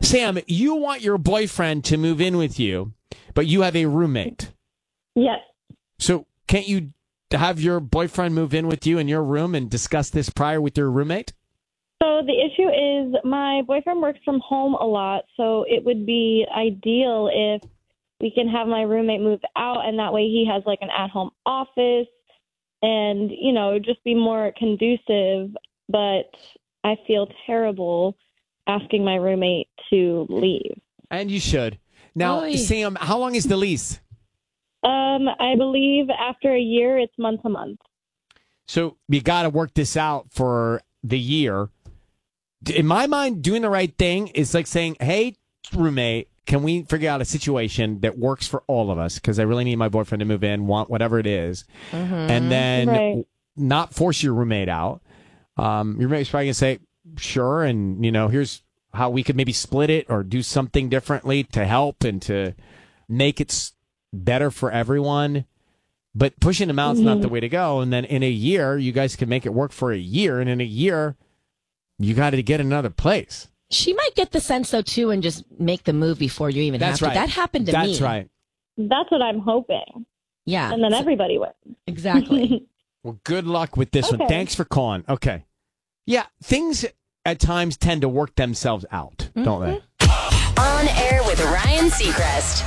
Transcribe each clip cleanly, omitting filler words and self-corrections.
Sam, you want your boyfriend to move in with you, but you have a roommate. Yes. So can't you have your boyfriend move in with you in your room and discuss this prior with your roommate? So the issue is my boyfriend works from home a lot, so it would be ideal if we can have my roommate move out, and that way he has like an at-home office and, you know, just be more conducive. But I feel terrible asking my roommate to leave. And you should. Now, Oy. Sam, how long is the lease? I believe after a year, it's month to month. So you got to work this out for the year. In my mind, doing the right thing is like saying, hey, roommate, can we figure out a situation that works for all of us? Because I really need my boyfriend to move in, want whatever it is. And then not force your roommate out. Your roommate's probably going to say, sure, and, you know, here's how we could maybe split it or do something differently to help and to make it better for everyone. But pushing them out is not the way to go. And then in a year, you guys can make it work for a year. And in a year, you got to get another place. She might get the sense, though, too, and just make the move before you even have to. That happened to me. That's right. That's what I'm hoping. Yeah. And then everybody wins. Exactly. Well, good luck with this one. Thanks for calling. Okay. Yeah, things at times tend to work themselves out, don't they? On air with Ryan Seacrest.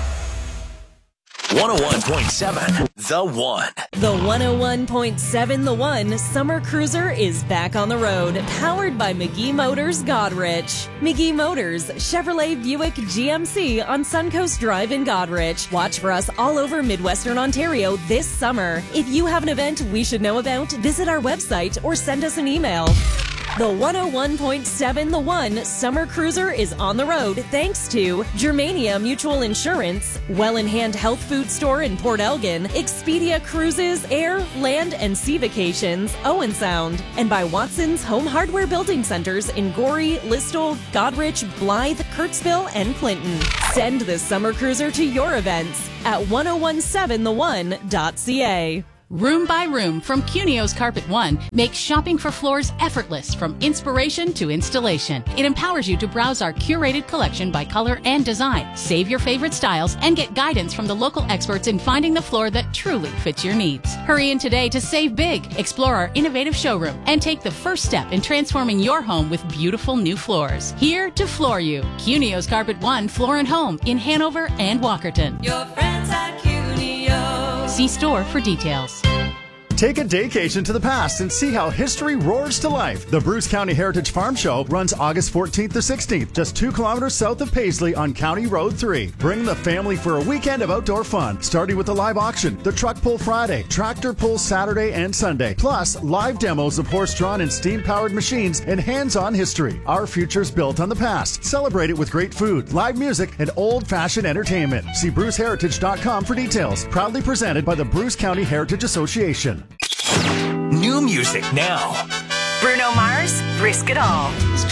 101.7 The One. The 101.7 The One Summer Cruiser is back on the road, powered by McGee Motors Godrich. McGee Motors, Chevrolet Buick GMC on Suncoast Drive in Godrich. Watch for us all over Midwestern Ontario this summer. If you have an event we should know about, visit our website or send us an email. The 101.7 The One Summer Cruiser is on the road thanks to Germania Mutual Insurance, Well in Hand Health Food Store in Port Elgin, Expedia Cruises, Air, Land, and Sea Vacations, Owen Sound, and by Watson's Home Hardware Building Centers in Gorey, Listowel, Godrich, Blythe, Kirksville, and Clinton. Send the Summer Cruiser to your events at 1017theone.ca. Room by Room from Cunio's Carpet One makes shopping for floors effortless from inspiration to installation. It empowers you to browse our curated collection by color and design, save your favorite styles, and get guidance from the local experts in finding the floor that truly fits your needs. Hurry in today to save big, explore our innovative showroom, and take the first step in transforming your home with beautiful new floors. Here to floor you. Cunio's Carpet One Floor and Home in Hanover and Walkerton. Your friends at Cunio. See store for details. Take a daycation to the past and see how history roars to life. The Bruce County Heritage Farm Show runs August 14th to 16th, just 2 kilometers south of Paisley on County Road 3. Bring the family for a weekend of outdoor fun, starting with a live auction, the Truck Pull Friday, Tractor Pull Saturday and Sunday, plus live demos of horse-drawn and steam-powered machines and hands-on history. Our future's built on the past. Celebrate it with great food, live music, and old-fashioned entertainment. See BruceHeritage.com for details. Proudly presented by the Bruce County Heritage Association. New music now. Bruno Mars, Risk It All.